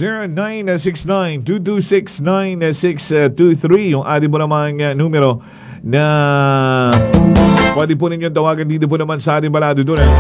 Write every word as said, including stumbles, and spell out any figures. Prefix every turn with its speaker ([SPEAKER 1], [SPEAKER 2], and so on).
[SPEAKER 1] zero nine six nine two two six nine six two three yung ating po namang uh, numero na pwede po ninyong tawagan dito po naman sa ating balado doon. Eh.